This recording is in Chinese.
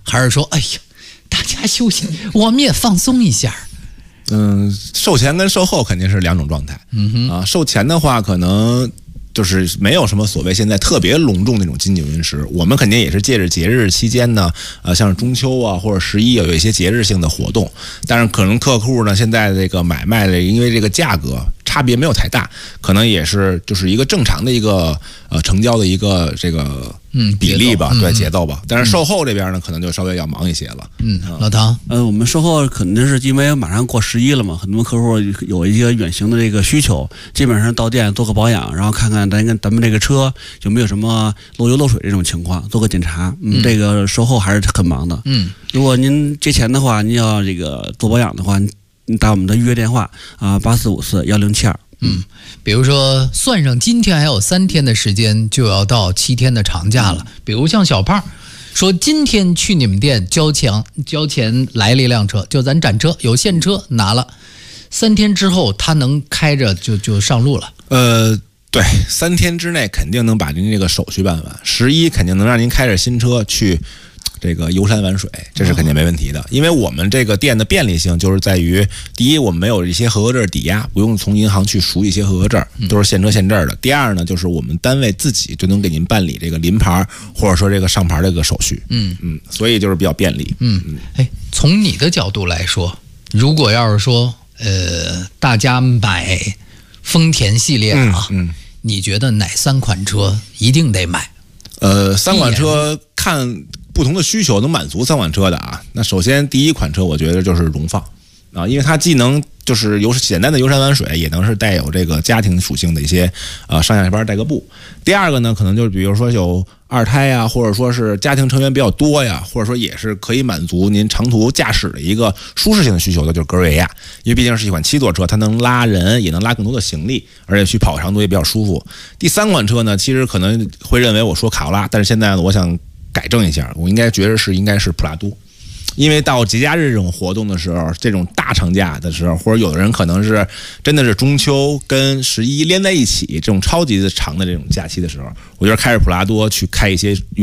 还是说哎呀大家休息，我们也放松一下？ 售前跟售后肯定是两种状态。售前的话可能就是没有什么所谓现在特别隆重那种金九银十，我们肯定也是借着节日期间呢，像是中秋啊或者11有一些节日性的活动，但是可能客户呢现在这个买卖的，因为这个价格差别没有太大，可能也是就是一个正常的一个成交的一个这个比例吧，对节奏吧。但是售后这边呢，可能就稍微要忙一些了。 老唐， 我们售后肯定是因为马上过11了嘛，很多客户有一些远行的这个需求，基本上到店做个保养，然后看看咱们这个车有没有什么漏油漏水这种情况，做个检查。这个售后还是很忙的。如果您节前的话，您要这个做保养的话，你打我们的预约电话84541072。 比如说算上今天还有3天的时间，就要到7天的长假了。比如像小胖说，今天去你们店交钱来了一辆车，就咱展车有现车拿了，3天之后他能开着就上路了。 对，3天之内肯定能把您这个手续办完，11肯定能让您开着新车去这个游山玩水，这是肯定没问题的。因为我们这个店的便利性就是在于，第一，我们没有一些合格证抵押，不用从银行去赎一些合格证，都是现车现证的。第二呢，就是我们单位自己就能给您办理这个临牌或者说这个上牌这个手续。所以就是比较便利。 从你的角度来说，如果要是说大家买丰田系列你觉得哪3款车一定得买 ？3款车看不同的需求能满足3款车的啊。那首先第一款车我觉得就是荣放因为它既能就是简单的游山玩水，也能是带有这个家庭属性的一些上下班带个步。第二个呢，可能就是比如说有2胎呀，或者说是家庭成员比较多呀，或者说也是可以满足您长途驾驶的一个舒适性的需求的，就是格瑞亚。因为毕竟是一款7座车，它能拉人，也能拉更多的行李，而且去跑长途也比较舒服。第3款车呢，其实可能会认为我说卡罗拉，但是现在呢，我想改正一下，我应该觉得应该是普拉多。因为到节假日这种活动的时候，这种大长假的时候，或者有的人可能是真的是中秋跟11连在一起，这种超级长的这种假期的时候，我觉得开着普拉多去开一些